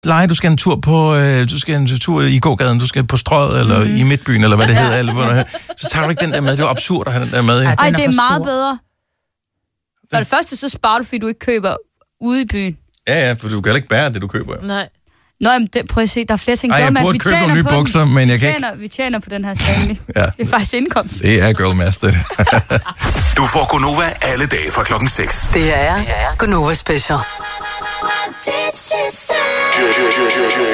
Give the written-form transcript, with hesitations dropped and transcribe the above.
lege, du skal en tur på, du skal en tur i gågaden, du skal på Strøget, eller i Midtbyen, eller hvad det hedder, eller så tager du ikke den der med. Det er jo absurd at have den der med. Ej, det er meget bedre. For det første, så sparer du, fordi du ikke køber ude i byen. Ja, for du kan heller ikke bære det, du køber. Nej. Nå, jamen, prøv at se, der er flere ting. Jeg burde købe nogle nye bukser, men jeg kan ikke. Vi tjener på den her Stanley. Det er faktisk indkomst. Det er girl math, det. Du får Gonova alle dage fra 6. Det er Gonova Special.